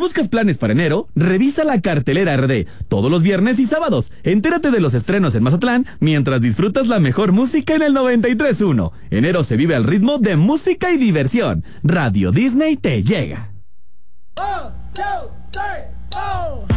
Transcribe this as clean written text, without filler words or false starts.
buscas planes para enero, revisa la cartelera RD, todos los viernes y sábados. Entérate de los estrenos en Mazatlán, mientras disfrutas la mejor música en el 93.1. Enero se vive al ritmo de música y diversión. Radio Disney te llega.